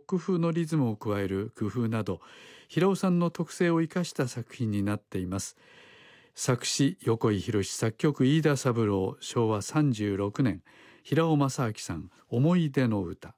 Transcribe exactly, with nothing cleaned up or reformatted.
ク風のリズムを加える工夫など、平尾さんの特性を生かした作品になっています。作詞横井宏、作曲飯田三郎、しょうわさんじゅうろくねん、平尾正明さん、思い出の歌。